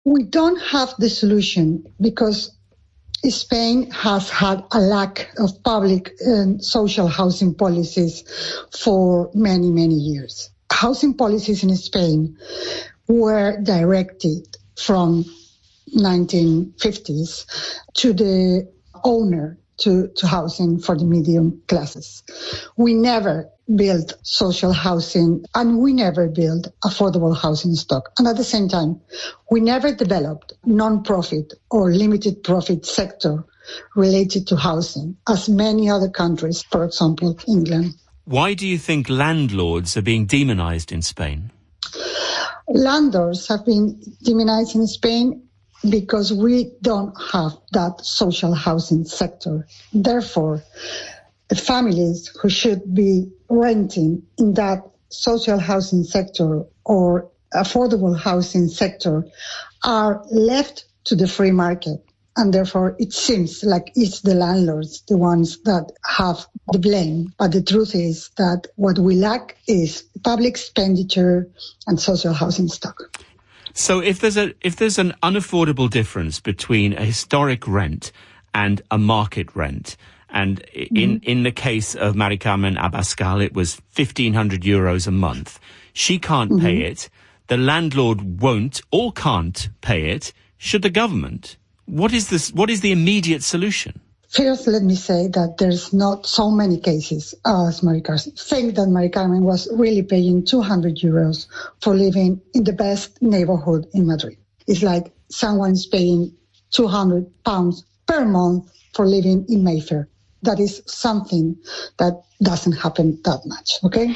We don't have the solution because Spain has had a lack of public and social housing policies for many, many years. Housing policies in Spain were directed from 1950s to the owner to housing for the medium classes. We never built social housing and we never built affordable housing stock. And at the same time, we never developed non-profit or limited profit sector related to housing, as many other countries, for example, England. Why do you think landlords are being demonized in Spain? Landlords have been demonized in Spain because we don't have that social housing sector. Therefore, the families who should be renting in that social housing sector or affordable housing sector are left to the free market. And therefore, it seems like it's the landlords, the ones that have the blame. But the truth is that what we lack is public expenditure and social housing stock. So if there's an unaffordable difference between a historic rent and a market rent, and in the case of Mari Carmen Abascal, it was 1,500 euros a month. She can't pay it. The landlord won't or can't pay it. Should the government? What is the immediate solution? First, let me say that there's not so many cases as Mari Carmen. Think that Mari Carmen was really paying 200 euros for living in the best neighborhood in Madrid. It's like someone's paying £200 per month for living in Mayfair. That is something that doesn't happen that much, okay?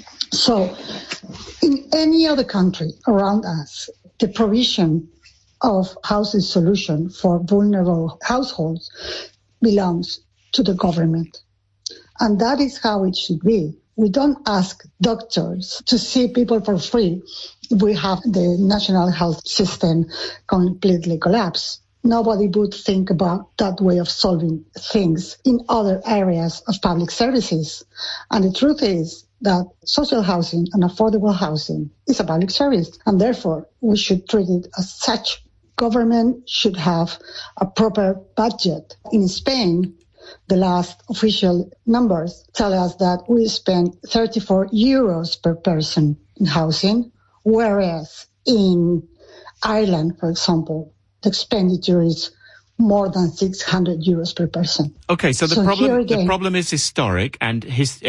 So in any other country around us, the provision of housing solution for vulnerable households belongs to the government. And that is how it should be. We don't ask doctors to see people for free if we have the national health system completely collapsed. Nobody would think about that way of solving things in other areas of public services. And the truth is that social housing and affordable housing is a public service, and therefore we should treat it as such. Government should have a proper budget. In Spain, the last official numbers tell us that we spend 34 euros per person in housing, whereas in Ireland, for example, the expenditure is more than 600 euros per person. Okay, so the problem is historic, and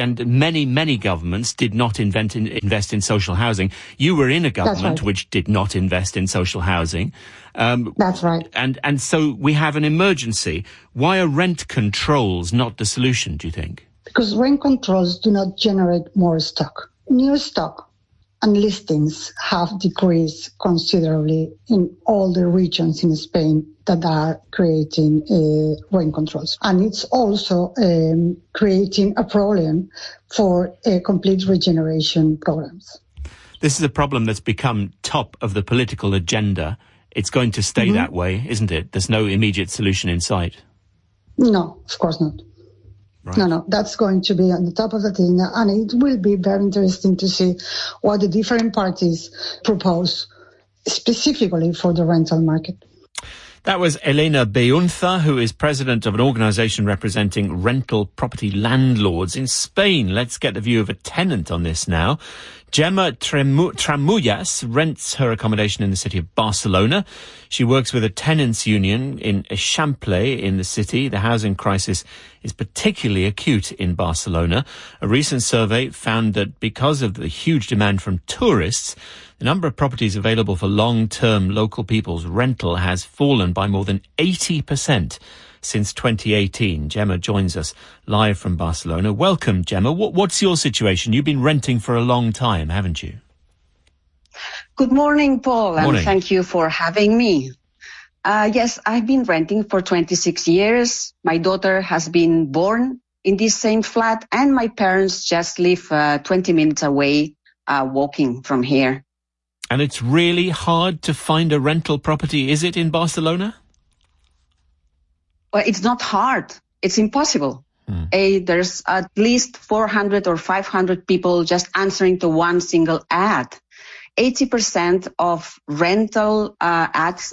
many governments did not invest in social housing. You were in a government which did not invest in social housing. That's right. And so we have an emergency. Why are rent controls not the solution, do you think? Because rent controls do not generate more stock. New stock and listings have decreased considerably in all the regions in Spain that are creating rent controls. And it's also creating a problem for complete regeneration programs. This is a problem that's become top of the political agenda. It's going to stay that way, isn't it? There's no immediate solution in sight. No, of course not. Right. No, that's going to be on the top of the thing. And it will be very interesting to see what the different parties propose specifically for the rental market. That was Elena Beunza, who is president of an organisation representing rental property landlords in Spain. Let's get the view of a tenant on this now. Gemma Tramullas rents her accommodation in the city of Barcelona. She works with a tenants union in Eixample in the city. The housing crisis is particularly acute in Barcelona. A recent survey found that because of the huge demand from tourists, the number of properties available for long-term local people's rental has fallen by more than 80% since 2018. Gemma joins us live from Barcelona. Welcome, Gemma. What's your situation? You've been renting for a long time, haven't you? Good morning, Paul, and thank you for having me. Yes, I've been renting for 26 years. My daughter has been born in this same flat, and my parents just live 20 minutes away, walking from here. And it's really hard to find a rental property, is it, in Barcelona? Well, it's not hard. It's impossible. There's at least 400 or 500 people just answering to one single ad. 80% of rental acts